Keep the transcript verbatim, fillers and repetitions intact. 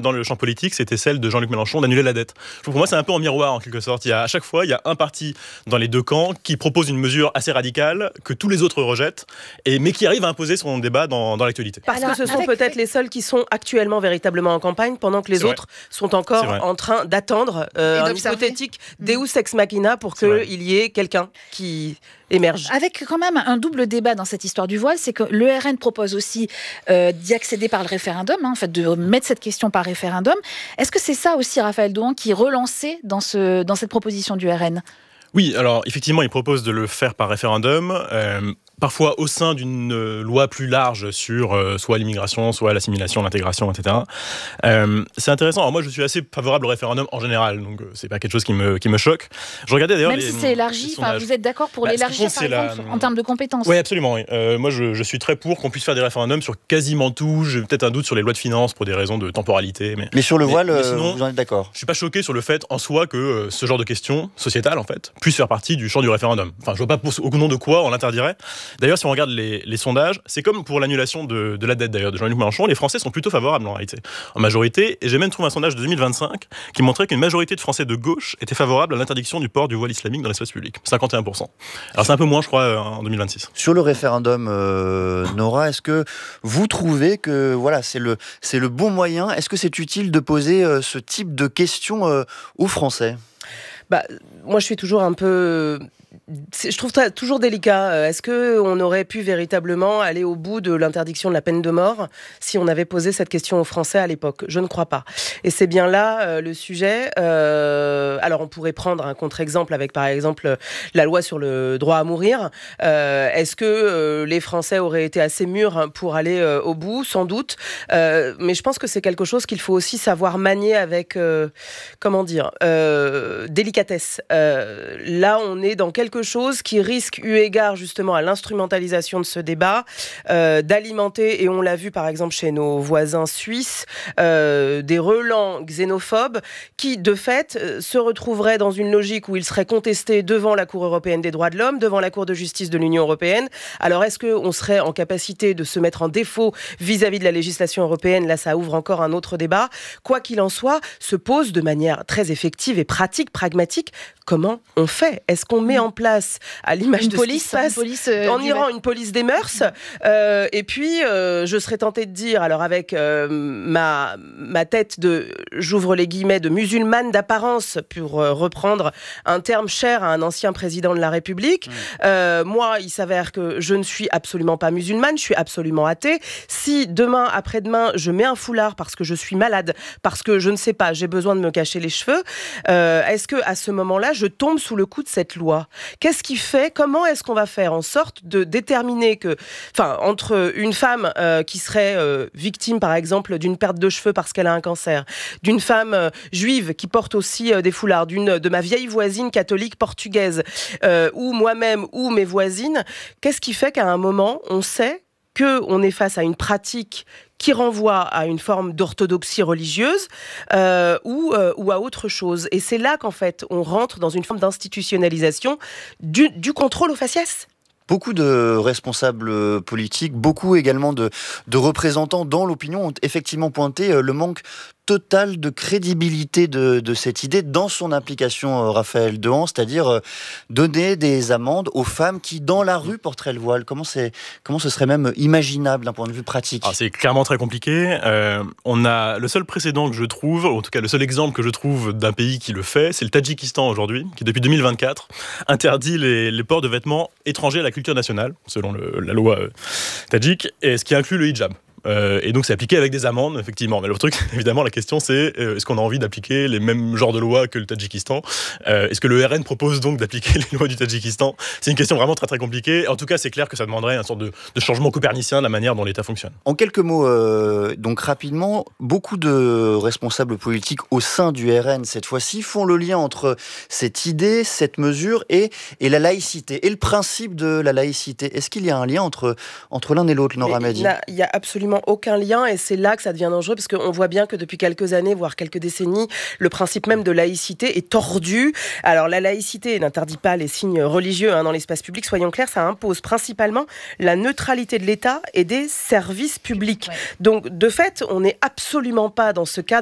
dans le champ politique, c'était celle de Jean-Luc Mélenchon d'annuler la dette. Pour moi, c'est un peu en miroir, en quelque sorte. Il y a, à chaque fois, il y a un parti dans les deux camps qui propose une mesure assez radicale que tous les autres rejettent, et, mais qui arrive à imposer son débat dans, dans l'actualité. Parce Alors, que ce sont avec... peut-être les seuls qui sont actuellement véritablement en campagne, pendant que les C'est autres vrai. sont encore C'est vrai. en train d'attendre euh, un hypothétique Deus ex machina pour qu'il y ait quelqu'un qui émerge. Avec quand même un double débat dans cette histoire du voile, c'est que le R N propose aussi euh, d'y accéder par le référendum, hein, en fait, de mettre cette question par référendum. Est-ce que c'est ça aussi, Raphaël Douan, qui est relancé dans, ce, dans cette proposition du R N ? Oui, alors effectivement, il propose de le faire par référendum. Euh, parfois au sein d'une euh, loi plus large sur euh, soit l'immigration, soit l'assimilation, l'intégration, et cetera. Euh, c'est intéressant. Alors moi, je suis assez favorable au référendum en général, donc euh, c'est pas quelque chose qui me qui me choque. Je regardais d'ailleurs même les, si c'est élargi. Enfin, vous êtes d'accord pour bah, l'élargir, par exemple, la... en termes de compétences ? Oui, absolument. Oui. Euh, moi, je, je suis très pour qu'on puisse faire des référendums sur quasiment tout. J'ai peut-être un doute sur les lois de finances pour des raisons de temporalité, mais mais sur le mais, voile, mais sinon, vous en êtes d'accord ? Je suis pas choqué sur le fait en soi que euh, ce genre de questions sociétales en fait puisse faire partie du champ du référendum. Enfin, je vois pas pour, au nom de quoi on l'interdirait. D'ailleurs, si on regarde les, les sondages, c'est comme pour l'annulation de, de la dette d'ailleurs de Jean-Luc Mélenchon, les Français sont plutôt favorables en réalité, en majorité. Et j'ai même trouvé un sondage de deux mille vingt-cinq qui montrait qu'une majorité de Français de gauche étaient favorables à l'interdiction du port du voile islamique dans l'espace public, cinquante et un pour cent. Alors c'est un peu moins, je crois, en deux mille vingt-six. Sur le référendum, euh, Nora, est-ce que vous trouvez que voilà, c'est le c'est le bon moyen ? Est-ce que c'est utile de poser euh, ce type de questions euh, aux Français ? Bah, moi, je suis toujours un peu... C'est, je trouve ça toujours délicat. Est-ce qu'on aurait pu véritablement aller au bout de l'interdiction de la peine de mort si on avait posé cette question aux Français à l'époque ? Je ne crois pas. Et c'est bien là euh, le sujet. Euh, alors, on pourrait prendre un contre-exemple avec, par exemple, la loi sur le droit à mourir. Euh, est-ce que euh, les Français auraient été assez mûrs pour aller euh, au bout ? Sans doute. Euh, mais je pense que c'est quelque chose qu'il faut aussi savoir manier avec, euh, comment dire, euh, délicatesse. Euh, là, on est dans quelque chose qui risque, eu égard justement à l'instrumentalisation de ce débat, euh, d'alimenter, et on l'a vu par exemple chez nos voisins suisses, euh, des relents xénophobes qui de fait euh, se retrouveraient dans une logique où ils seraient contestés devant la Cour européenne des droits de l'homme, devant la Cour de justice de l'Union européenne. Alors est-ce qu'on serait en capacité de se mettre en défaut vis-à-vis de la législation européenne ? Là, ça ouvre encore un autre débat. Quoi qu'il en soit, se pose de manière très effective et pratique, pragmatique, comment on fait ? Est-ce qu'on met en place, à l'image une de police, ce qui se passe police, euh, en Iran, une police des mœurs, euh, et puis euh, je serais tentée de dire, alors avec euh, ma, ma tête de, j'ouvre les guillemets, de musulmane d'apparence, pour euh, reprendre un terme cher à un ancien président de la République, mmh. euh, moi, il s'avère que je ne suis absolument pas musulmane, je suis absolument athée. Si demain, après-demain, je mets un foulard parce que je suis malade, parce que je ne sais pas, j'ai besoin de me cacher les cheveux, euh, est-ce que à ce moment-là, je tombe sous le coup de cette loi ? Qu'est-ce qui fait, comment est-ce qu'on va faire en sorte de déterminer que, enfin, entre une femme euh, qui serait euh, victime, par exemple, d'une perte de cheveux parce qu'elle a un cancer, d'une femme euh, juive qui porte aussi euh, des foulards, d'une, de ma vieille voisine catholique portugaise, euh, ou moi-même, ou mes voisines, qu'est-ce qui fait qu'à un moment, on sait qu'on est face à une pratique qui renvoie à une forme d'orthodoxie religieuse euh, ou, euh, ou à autre chose. Et c'est là qu'en fait, on rentre dans une forme d'institutionnalisation du, du contrôle au faciès. Beaucoup de responsables politiques, beaucoup également de, de représentants dans l'opinion ont effectivement pointé le manque total de crédibilité de, de cette idée dans son application, Raphaël Douan, c'est-à-dire donner des amendes aux femmes qui, dans la rue, porteraient le voile. Comment, c'est, comment ce serait même imaginable d'un point de vue pratique ? Alors, c'est clairement très compliqué. Euh, on a le seul précédent que je trouve, ou en tout cas le seul exemple que je trouve d'un pays qui le fait, c'est le Tadjikistan aujourd'hui, qui depuis deux mille vingt-quatre interdit les, les ports de vêtements étrangers à la culture nationale, selon le, la loi euh, tadjik, et ce qui inclut le hijab. Euh, et donc c'est appliqué avec des amendes, effectivement. Mais le truc, évidemment, la question c'est euh, est-ce qu'on a envie d'appliquer les mêmes genres de lois que le Tadjikistan ? euh, Est-ce que le R N propose donc d'appliquer les lois du Tadjikistan ? C'est une question vraiment très très compliquée. En tout cas, c'est clair que ça demanderait une sorte de, de changement copernicien de la manière dont l'État fonctionne. En quelques mots, euh, donc rapidement, beaucoup de responsables politiques au sein du R N cette fois-ci font le lien entre cette idée, cette mesure et, et la laïcité, et le principe de la laïcité. Est-ce qu'il y a un lien entre, entre l'un et l'autre, Nora Madi ? Il n'y a absolument aucun lien, et c'est là que ça devient dangereux, parce qu'on voit bien que depuis quelques années, voire quelques décennies, le principe même de laïcité est tordu. Alors la laïcité n'interdit pas les signes religieux hein, dans l'espace public, soyons clairs, ça impose principalement la neutralité de l'État et des services publics. Ouais. Donc de fait, on n'est absolument pas dans ce cadre